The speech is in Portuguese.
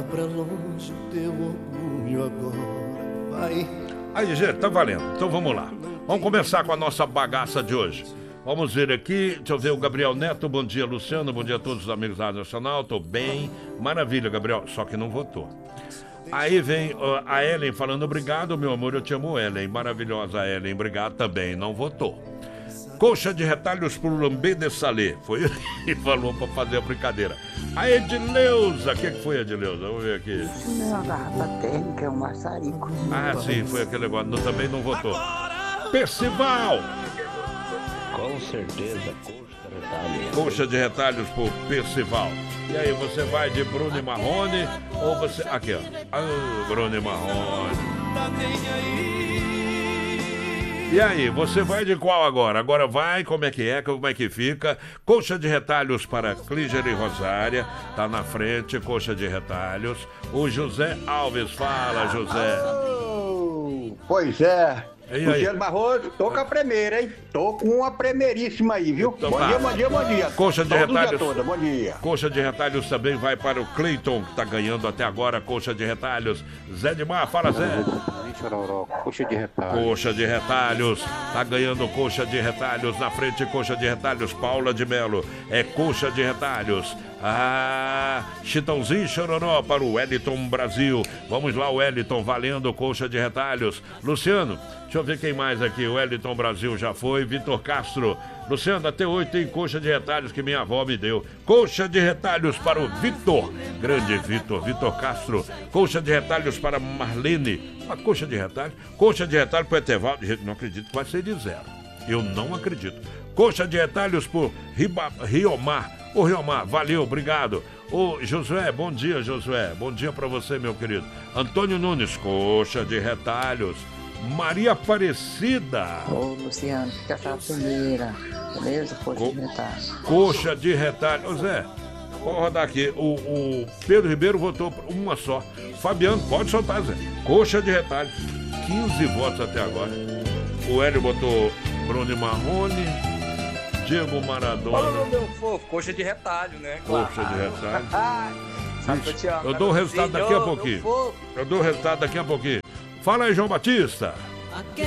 pra longe o teu orgulho agora, vai. Aí, gente, tá valendo. Então vamos lá. Vamos começar com a nossa bagaça de hoje. Vamos ver aqui, deixa eu ver o Gabriel Neto. Bom dia, Luciano. Bom dia a todos os amigos da Rádio Nacional. Tô bem. Maravilha, Gabriel. Só que não votou. Aí vem a Ellen falando obrigado, meu amor. Eu te amo, Ellen. Maravilhosa, Ellen. Obrigado também. Não votou. Coxa de retalhos pro Lambê de Salé. Foi ele que falou pra fazer a brincadeira. A Edileuza. O que foi, Edileuza? Vamos ver aqui. Isso não é uma garrafa térmica, é um maçarico. Ah, sim, foi aquele negócio. Não, também não votou. Percival. Com certeza, coxa de retalhos. Coxa de retalhos por Percival. E aí, você vai de Bruno e Marrone ou você... Aqui, ó. Ah, Bruno e Marrone. E aí, você vai de qual agora? Agora vai, como é que fica? Coxa de retalhos para Clíger e Rosária. Tá na frente, coxa de retalhos. O José Alves, fala, José. Oh, pois é. Luciano Barroso, tô com a primeira, hein? Tô com uma primeiríssima aí, viu? Então, bom dia, bom dia. Coxa de retalhos. Bom dia. Coxa de retalhos também vai para o Cleiton, que tá ganhando até agora. Coxa de retalhos. Zé de Mar, fala, Zé. Coxa de retalhos. Coxa de retalhos. Tá ganhando coxa de retalhos. Na frente, coxa de retalhos. Paula de Melo. É coxa de retalhos. Ah, Chitãozinho Chororó para o Wellington Brasil. Vamos lá, Wellington, valendo coxa de retalhos. Luciano, deixa eu ver quem mais aqui. O Wellington Brasil já foi. Vitor Castro. Luciano, até hoje tem coxa de retalhos que minha avó me deu. Coxa de retalhos para o Vitor. Grande Vitor. Vitor Castro. Coxa de retalhos para Marlene. Uma coxa de retalhos. Coxa de retalhos para o Etevaldo. Gente, não acredito que vai ser de 0. Eu não acredito. Coxa de retalhos por Riomar. Ô Riomar, valeu, obrigado. Ô Josué, bom dia, Josué. Bom dia pra você, meu querido. Antônio Nunes, coxa de retalhos. Maria Aparecida. Ô, Luciano, fica essa primeira, beleza? Coxa de retalhos. Coxa de retalhos. Ô Zé, vou rodar aqui. O Pedro Ribeiro votou por uma só. Fabiano, pode soltar, Zé. Coxa de retalhos. 15 votos até agora. O Hélio botou Bruno e Marrone. Diego Maradona. Ô, meu fofo, coxa de retalho, né? Coxa de retalho. Sabe que eu te amo. Eu dou o resultado daqui a pouquinho. Eu dou o resultado daqui a pouquinho. Fala aí, João Batista.